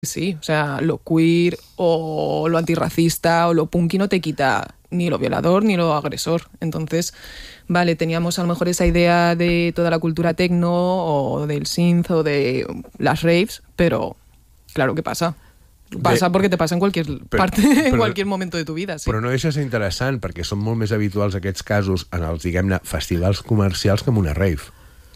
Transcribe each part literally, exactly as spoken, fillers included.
Sí, o sea, lo queer o lo antirracista o lo punky no te quita ni lo violador ni lo agresor. Entonces, vale, teníamos a lo mejor esa idea de toda la cultura techno o del synth o de las raves, pero claro que passa. Passa de... perquè te passa en qualsevol però, part, en però, qualsevol moment de tu vida. Sí. Però no deixa ser interessant, perquè són molt més habituals aquests casos en els, diguem-ne, festivals comercials que en una rave.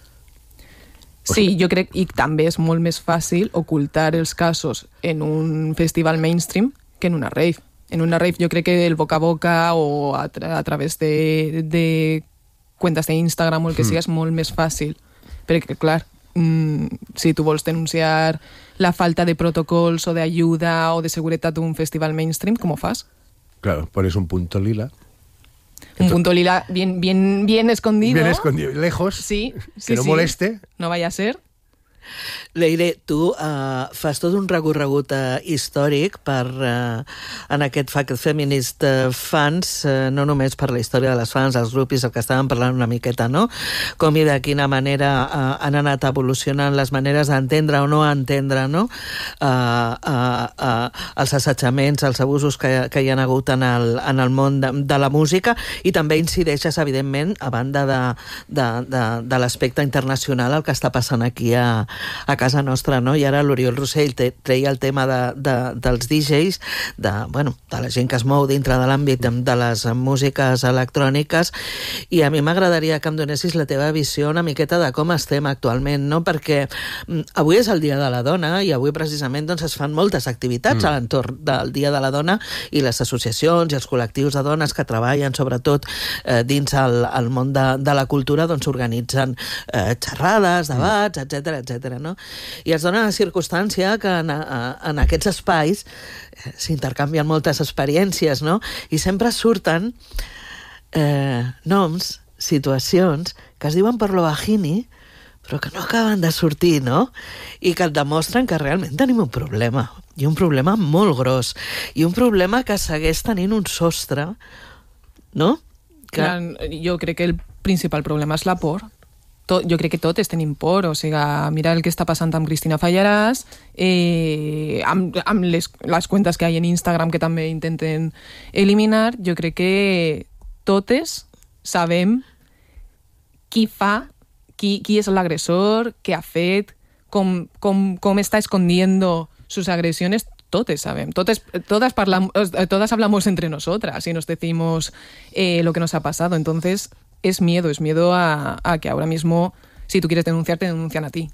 Sí, jo crec, i també és molt més fàcil ocultar els casos en un festival mainstream que en una rave. En una rave jo crec que el boca a boca o a, tra a través de, de cuentas d'Instagram o el que mm. sigui és molt més fàcil. Perquè, clar, mm, si tu vols denunciar la falta de protocols o de ayuda o de seguretat d'un festival mainstream, com ho fas? Claro, pones un punto lila. Un punto lila bien, bien, bien escondido. Bien escondido, lejos, sí, sí, que no sí. moleste. No vaya a ser. Leire, tu uh, fas tot un recorregut uh, històric per, uh, en aquest Fact Feminist uh, Fans, uh, no només per la història de les fans, els grupis, el que estàvem parlant una miqueta, no? Com i de quina manera uh, han anat evolucionant les maneres d'entendre o no entendre, no? Uh, uh, uh, els assetjaments, els abusos que, que hi ha hagut en el, en el món de, de la música, i també incideixes, evidentment, a banda de, de, de, de l'aspecte internacional, el que està passant aquí a a casa nostra, no? I ara l'Oriol Rossell treia el tema de, de, dels D Js, de, bueno, de la gent que es mou dintre de l'àmbit de, de les músiques electròniques, i a mi m'agradaria que em donessis la teva visió una miqueta de com estem actualment, no? Perquè avui és el Dia de la Dona i avui precisament doncs, es fan moltes activitats mm. a l'entorn del Dia de la Dona, i les associacions i els col·lectius de dones que treballen sobretot eh, dins el, el món de, de la cultura doncs organitzen eh, xerrades, debats, etcètera, etcètera. No? I es dona la circumstància que en, en aquests espais s'intercanvien moltes experiències, no? I sempre surten eh, noms, situacions que es diuen per lo bajini, però que no acaben de sortir, no? I que et demostren que realment tenim un problema, i un problema molt gros, i un problema que segueix tenint un sostre, no? Que... Clar, jo crec que el principal problema és la por. Tot, jo crec que totes tenim por, o sigui, mira el que està passant amb Cristina Fallaràs, eh, amb, amb les, les cuentes que hi ha en Instagram que també intenten eliminar. Jo crec que totes sabem qui fa, qui, qui és l'agressor, què ha fet, com, com, com està escondiendo sus agresiones. Totes sabem, totes, todas, parlam, todas hablamos entre nosotras y nos decimos eh, lo que nos ha pasado. Entonces, es miedo, es miedo a, a que ahora mismo, si tú quieres denunciar, te denuncian a ti.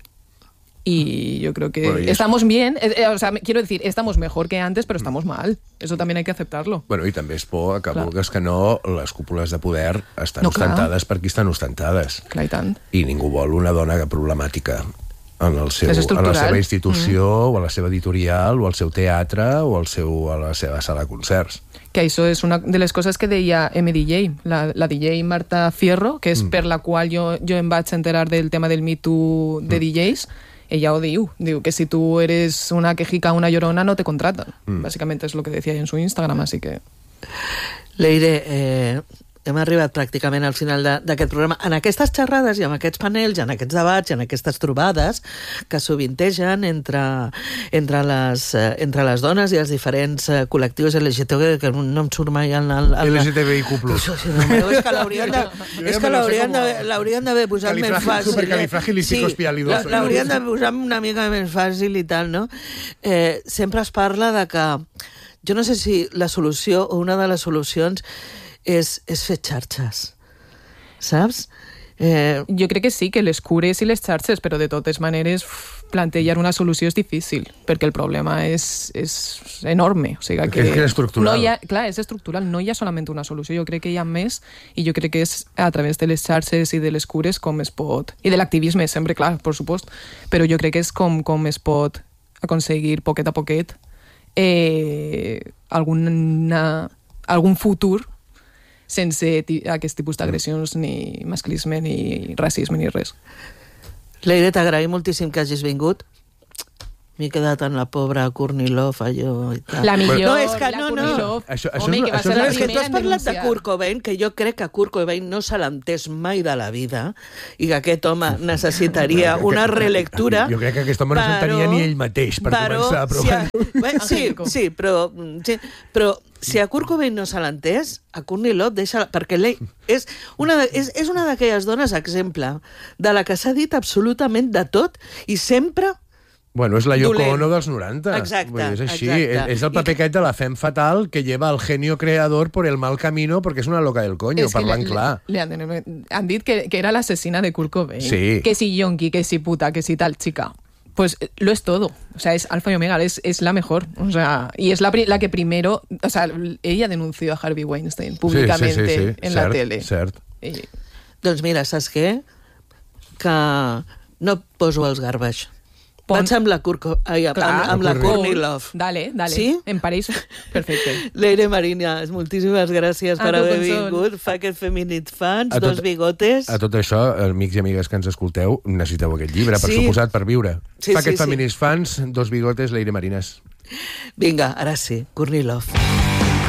Y yo creo que bueno, estamos bien, eh, o sea, quiero decir, estamos mejor que antes, pero estamos mal. Eso también hay que aceptarlo. Bueno, i també és por que vulgues que no, les cúpules de poder estan no, ostentades per qui estan ostentades. Clar, i tant. I ningú vol una dona problemàtica en, el seu, en la seva institució, mm. o a la seva editorial, o al seu teatre, o al seu, a la seva sala de concerts. Que això és una de les coses que deia M D J, la, la D J Marta Fierro, que és mm. per la qual jo, jo em vaig enterar del tema del Me Too de mm. D Js. Ella ho diu, diu que si tu eres una quejica, una llorona, no te contratan. Mm. Básicamente es lo que decía en su Instagram, así que... Leire, eh... hem arribat pràcticament al final d'aquest programa. En aquestes xerrades i en aquests panels, en aquests debats i en aquestes trobades que sovintegen entre, entre, les, entre les dones i els diferents col·lectius L G T B I, que no em surt mai el... el, el... L G T B I Q plus. És que l'haurien de, és que l'haurien d'haver posat més fàcil. Supercalifragilisticoespialidoso. Sí, l'haurien de posar una mica més fàcil i tal, no? Eh, sempre es parla de que... Jo no sé si la solució o una de les solucions és, és fer xarxes, saps? Eh... Jo crec que sí, que les cures i les xarxes, però de totes maneres plantejar una solució és difícil, perquè el problema és, és enorme. O sigui que, que és estructural. No hi ha, clar, és estructural, no hi ha solament una solució, jo crec que hi ha més, i jo crec que és a través de les xarxes i de les cures com es pot, i de l'activisme sempre, clar, per supost, però jo crec que és com, com es pot aconseguir poquet a poquet eh, alguna, algun futur sense aquest tipus d'agressions, ni masclisme, ni racisme, ni res. Leire, t'agraïm moltíssim que hagis vingut. M'he quedat en la pobra Courtney Love, allò i tal. La millor, no, és que la no, Courtney no. Love. Això, això Home, és, que va això ser és, la És que tu primera has en parlat de denunciar. Kurt Cobain, que jo crec que Kurt Cobain no se l'ha entès mai de la vida i que aquest home necessitaria una relectura. Jo crec que aquest home no s'entenia ni ell mateix, per però, començar. Però... Si a, bé, sí, sí, però, sí, però si a Kurt Cobain no se l'ha entès, a Courtney Love deixa... Perquè és una, de, és, és una d'aquelles dones, exemple, de la que s'ha dit absolutament de tot i sempre... Bueno, és la Yoko dolent. Ono dels noranta. Exacte, Vull dir, és així. exacte. És el paper aquest de la femme fatal que lleva al genio creador por el mal camino perquè és una loca del coño, És que parlant le- clar. Le, le han, han dit que, que era l'assassina de Kurt Cobain. Sí. Que si yonki, que si puta, que si tal chica. Pues eh, lo es todo. O sea, es alfa y omega, es, es la mejor. O sea, y es la, pri- la que primero... O sea, ella denunció a Harvey Weinstein públicamente sí, sí, sí, sí. en cert, la tele. Cert. I, Doncs mira, saps què? Que no poso els garbage. Pon- Vaig amb la, Curco, ai, amb, Clar. amb la Courtney. Courtney Love. Dale, dale. Sí? En París, perfecte. Leire Marinas, moltíssimes gràcies A per tu, haver Consol. vingut. Fa aquest Feminist Fans, A tot- dos bigotes. A tot això, amics i amigues que ens escolteu, necessiteu aquest llibre, per Sí. suposat, per viure. Sí, Fa sí, aquest sí. Feminist Fans, dos bigotes, Leire Marinas. Vinga, ara sí, Courtney Love.